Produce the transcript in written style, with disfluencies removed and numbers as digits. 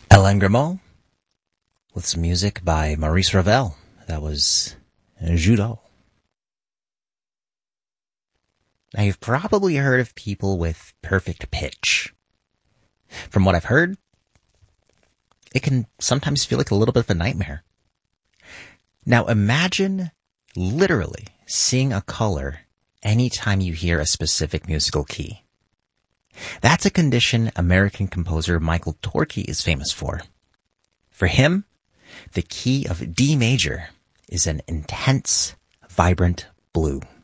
Alain Grimaud with some music by Maurice Ravel. That was Judo. Now, you've probably heard of people with perfect pitch. From what I've heard, it can sometimes feel like a little bit of a nightmare. Now, imagine literally seeing a color anytime you hear a specific musical key. That's a condition American composer Michael Torke is famous for. For him, the key of D major is an intense, vibrant blue.